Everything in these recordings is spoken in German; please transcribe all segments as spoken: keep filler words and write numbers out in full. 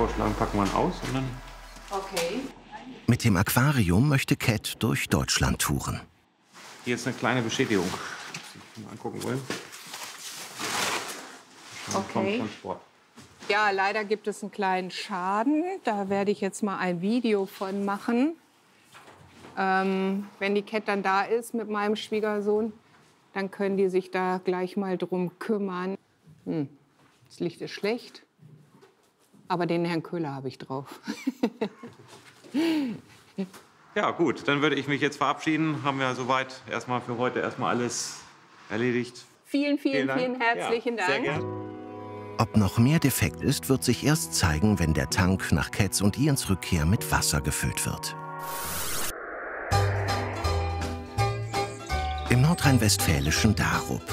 vorschlagen, packen wir ihn aus und dann... Okay. Mit dem Aquarium möchte Cat durch Deutschland touren. Hier ist eine kleine Beschädigung, die wir mal angucken wollen. Okay. Vom Sport. Ja, leider gibt es einen kleinen Schaden. Da werde ich jetzt mal ein Video von machen. Ähm, wenn die Cat dann da ist mit meinem Schwiegersohn, dann können die sich da gleich mal drum kümmern. Hm, das Licht ist schlecht, aber den Herrn Köhler habe ich drauf. Ja gut, dann würde ich mich jetzt verabschieden. Haben wir soweit erstmal für heute erstmal alles erledigt. Vielen, vielen, Vielen, vielen herzlichen ja, sehr Dank. gerne. Ob noch mehr defekt ist, wird sich erst zeigen, wenn der Tank nach Cats und Ians Rückkehr mit Wasser gefüllt wird. Im nordrhein-westfälischen Darup.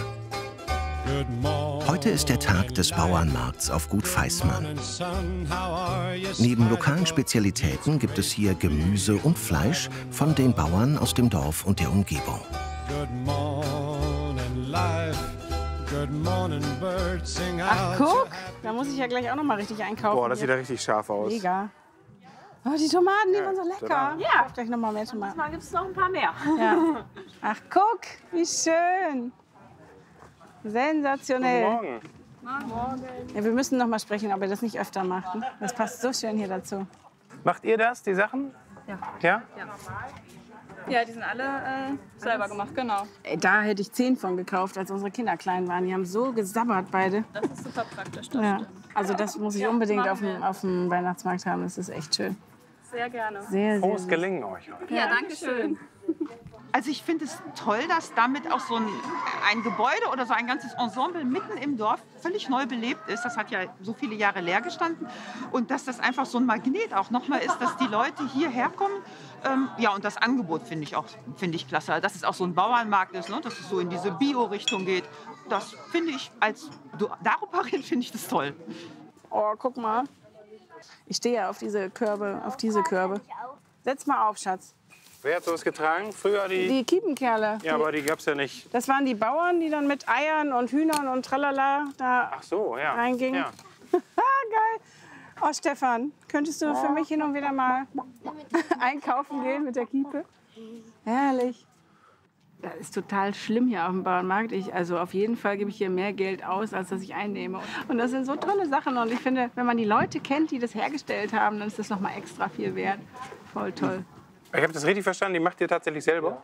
Heute ist der Tag des Bauernmarkts auf Gut Feismann. Neben lokalen Spezialitäten gibt es hier Gemüse und Fleisch von den Bauern aus dem Dorf und der Umgebung. Ach, guck, da muss ich ja gleich auch noch mal richtig einkaufen. Boah, das sieht ja richtig scharf aus. Mega. Oh, die Tomaten, die waren so lecker. total. Ja, gleich noch mal mehr Tomaten. Mal gibt es noch ein paar mehr. Ja. Ach, guck, wie schön. Sensationell. Guten Morgen. Ja, wir müssen noch mal sprechen, ob ihr das nicht öfter macht. Ne? Das passt so schön hier dazu. Macht ihr das, die Sachen? Ja. Ja? Ja, die sind alle äh, selber gemacht, genau. Ey, da hätte ich zehn von gekauft, als unsere Kinder klein waren. Die haben so gesabbert beide. Das ist super praktisch. Das Ja. stimmt. Also das muss ich Ja, unbedingt machen auf dem, wir. auf dem Weihnachtsmarkt haben. Das ist echt schön. Sehr gerne. Sehr, sehr Frohes süß. Gelingen euch heute. Ja, danke schön. Also ich finde es toll, dass damit auch so ein, ein Gebäude oder so ein ganzes Ensemble mitten im Dorf völlig neu belebt ist. Das hat ja so viele Jahre leer gestanden. Und dass das einfach so ein Magnet auch nochmal ist, dass die Leute hierher kommen. Ähm, ja, und das Angebot finde ich auch finde ich klasse. Dass es auch so ein Bauernmarkt ist, ne? Dass es so in diese Bio-Richtung geht. Das finde ich als Daruparin finde ich das toll. Oh, guck mal. Ich stehe ja auf diese Körbe, auf diese Körbe. Setz mal auf, Schatz. Wer hat sowas getragen? Früher die... Die Kiepenkerle. Ja, aber die gab's ja nicht. Das waren die Bauern, die dann mit Eiern und Hühnern und tralala da Ach so, ja. reingingen. Ja. Geil. Oh, Stefan, könntest du für mich hin und wieder mal einkaufen gehen mit der Kiepe? Herrlich. Das ist total schlimm hier auf dem Bauernmarkt. Ich, also auf jeden Fall gebe ich hier mehr Geld aus, als dass ich einnehme. Und das sind so tolle Sachen. Und ich finde, wenn man die Leute kennt, die das hergestellt haben, dann ist das noch mal extra viel wert. Voll toll. Ich habe das richtig verstanden, die macht ihr tatsächlich selber?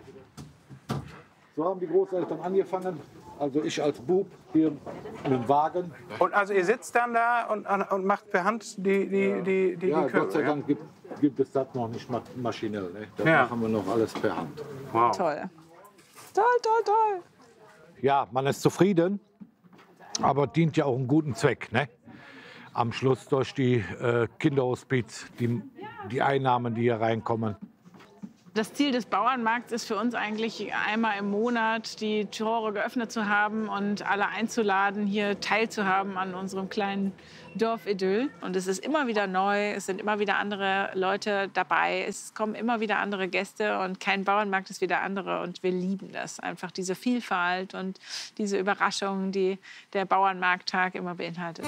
So haben die Großeltern angefangen. Also ich als Bub hier mit dem Wagen. Und also ihr sitzt dann da und, und macht per Hand die, die, die, die, Ja, die Körbe, Gott sei ja? Dank gibt, gibt es das noch nicht ma- maschinell. Ne? Das Ja. machen wir noch alles per Hand. Wow. Toll. Toll, toll, toll. Ja, man ist zufrieden, aber dient ja auch einem guten Zweck. Ne? Am Schluss durch die äh, Kinderhospiz, die, die Einnahmen, die hier reinkommen. Das Ziel des Bauernmarkts ist für uns eigentlich einmal im Monat die Tore geöffnet zu haben und alle einzuladen, hier teilzuhaben an unserem kleinen Dorfidyll. Und es ist immer wieder neu, es sind immer wieder andere Leute dabei, es kommen immer wieder andere Gäste und kein Bauernmarkt ist wie der andere. Und wir lieben das, einfach diese Vielfalt und diese Überraschungen, die der Bauernmarkttag immer beinhaltet.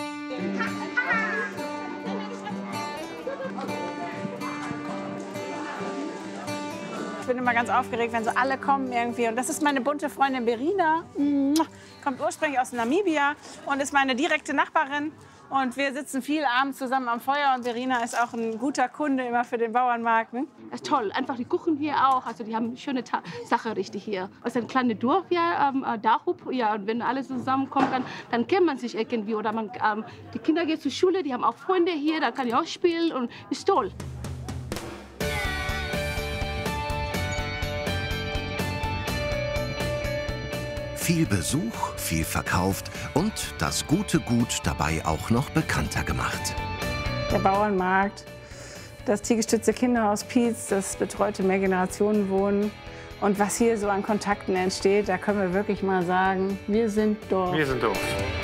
Ich bin immer ganz aufgeregt, wenn so alle kommen irgendwie. Und das ist meine bunte Freundin Berina. Kommt ursprünglich aus Namibia und ist meine direkte Nachbarin. Und wir sitzen viel abends zusammen am Feuer. Und Berina ist auch ein guter Kunde immer für den Bauernmarkt. Ne? Das ist toll. Einfach die Kuchen hier auch. Also die haben eine schöne Ta Sache richtig hier. Es ist ein kleines Dorf hier, ähm, Darup. Ja, und wenn alles zusammenkommt, dann, dann kennt man sich irgendwie. Oder man, ähm, die Kinder gehen zur Schule, die haben auch Freunde hier, da kann ich auch spielen. Und ist toll. Viel Besuch, viel verkauft und das gute Gut dabei auch noch bekannter gemacht. Der Bauernmarkt, das tiergestützte Kinderhaus Pietz, das betreute Mehrgenerationenwohnen. Und was hier so an Kontakten entsteht, da können wir wirklich mal sagen, wir sind Dorf. Wir sind Dorf.